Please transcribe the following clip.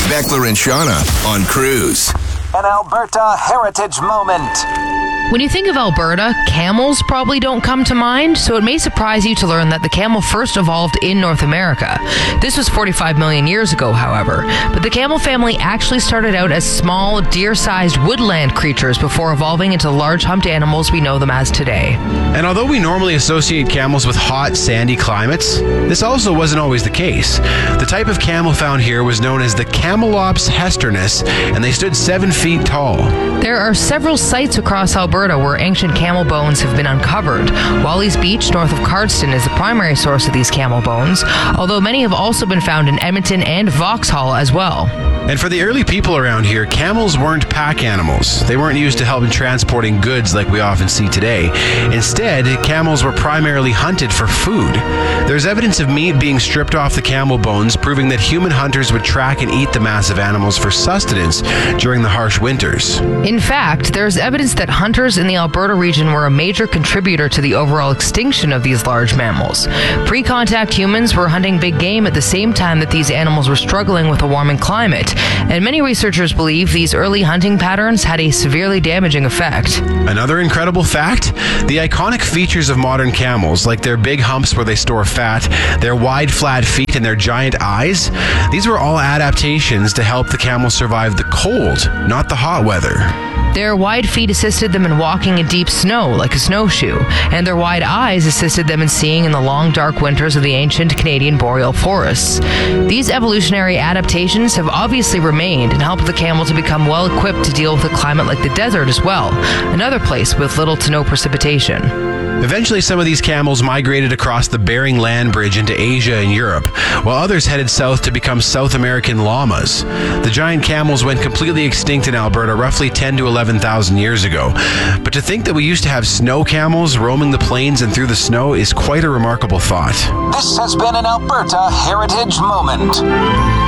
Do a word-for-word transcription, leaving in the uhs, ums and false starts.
Beckler and Shauna on Cruise. An Alberta Heritage Moment. When you think of Alberta, camels probably don't come to mind, so it may surprise you to learn that the camel first evolved in North America. This was forty-five million years ago, however, but the camel family actually started out as small, deer-sized woodland creatures before evolving into large humped animals we know them as today. And although we normally associate camels with hot, sandy climates, this also wasn't always the case. The type of camel found here was known as the Camelops hesternus, and they stood seven feet tall. There are several sites across Alberta where ancient camel bones have been uncovered. Wally's Beach, north of Cardston, is the primary source of these camel bones, although many have also been found in Edmonton and Vauxhall as well. And for the early people around here, camels weren't pack animals. They weren't used to help in transporting goods like we often see today. Instead, camels were primarily hunted for food. There's evidence of meat being stripped off the camel bones, proving that human hunters would track and eat the massive animals for sustenance during the harsh winters. In fact, there's evidence that hunters in the Alberta region were a major contributor to the overall extinction of these large mammals. Pre-contact humans were hunting big game at the same time that these animals were struggling with a warming climate. And many researchers believe these early hunting patterns had a severely damaging effect. Another incredible fact, the iconic features of modern camels, like their big humps where they store fat, their wide flat feet, and their giant eyes, these were all adaptations to help the camel survive the cold, not the hot weather. Their wide feet assisted them in walking in deep snow like a snowshoe, and their wide eyes assisted them in seeing in the long dark winters of the ancient Canadian boreal forests. These evolutionary adaptations have obviously remained and helped the camel to become well equipped to deal with a climate like the desert as well, another place with little to no precipitation. Eventually, some of these camels migrated across the Bering Land Bridge into Asia and Europe, while others headed south to become South American llamas. The giant camels went completely extinct in Alberta roughly ten to eleven thousand years ago. But to think that we used to have snow camels roaming the plains and through the snow is quite a remarkable thought. This has been an Alberta Heritage Moment.